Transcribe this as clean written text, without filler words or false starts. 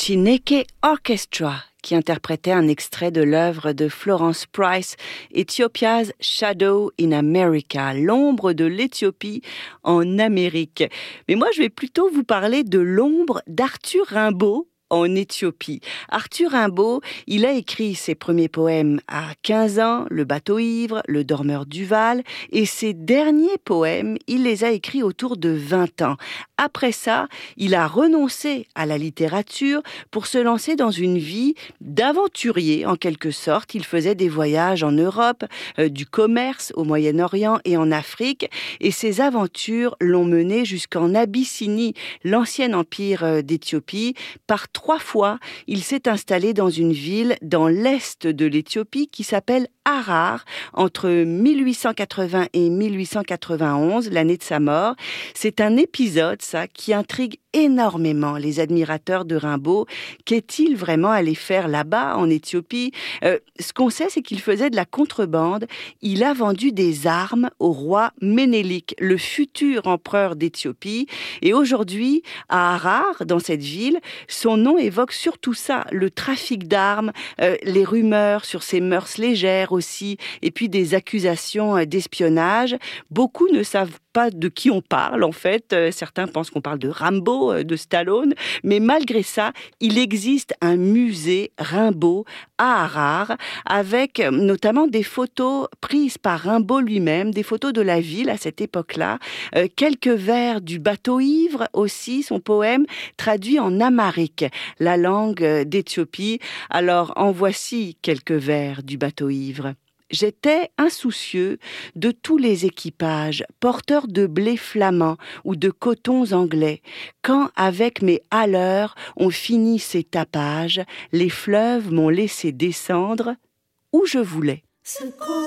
Chineke Orchestra, qui interprétait un extrait de l'œuvre de Florence Price, Ethiopia's Shadow in America, l'ombre de l'Éthiopie en Amérique. Mais moi, je vais plutôt vous parler de l'ombre d'Arthur Rimbaud en Éthiopie. Arthur Rimbaud, il a écrit ses premiers poèmes à 15 ans, Le bateau ivre, Le dormeur du Val, et ses derniers poèmes, il les a écrits autour de 20 ans. Après ça, il a renoncé à la littérature pour se lancer dans une vie d'aventurier, en quelque sorte. Il faisait des voyages en Europe, du commerce au Moyen-Orient et en Afrique, et ses aventures l'ont mené jusqu'en Abyssinie, l'ancien empire d'Éthiopie. Par 3 fois, il s'est installé dans une ville dans l'est de l'Éthiopie qui s'appelle Harar, entre 1880 et 1891, l'année de sa mort. C'est un épisode, ça, qui intrigue énormément les admirateurs de Rimbaud. Qu'est-il vraiment allé faire là-bas, en Éthiopie ? Ce qu'on sait, c'est qu'il faisait de la contrebande. Il a vendu des armes au roi Ménélik, le futur empereur d'Éthiopie. Et aujourd'hui, à Harar, dans cette ville, son nom évoque surtout ça, le trafic d'armes, les rumeurs sur ses mœurs légères aussi, et puis des accusations d'espionnage. Beaucoup ne savent pas de qui on parle, en fait. Certains pensent qu'on parle de Rambo, de Stallone, mais malgré ça, il existe un musée Rimbaud à Harar, avec notamment des photos prises par Rimbaud lui-même, des photos de la ville à cette époque-là, quelques vers du bateau ivre aussi, son poème traduit en amharique, la langue d'Éthiopie. Alors, en voici quelques vers du bateau ivre. J'étais insoucieux de tous les équipages, porteurs de blé flamand ou de cotons anglais, quand avec mes haleurs on finit ces tapages, les fleuves m'ont laissé descendre où je voulais.